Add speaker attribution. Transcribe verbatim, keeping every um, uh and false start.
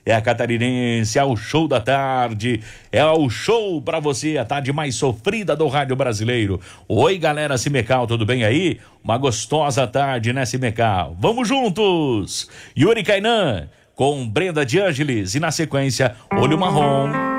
Speaker 1: é a catarinense, é o show da tarde, é o show pra você, a tarde mais sofrida do rádio brasileiro. Oi, galera Cimecal, tudo bem aí? Uma gostosa tarde, né, Cimecal? Vamos juntos! Yuri Kainan com Brenda de Ângeles e na sequência, Olho Marrom.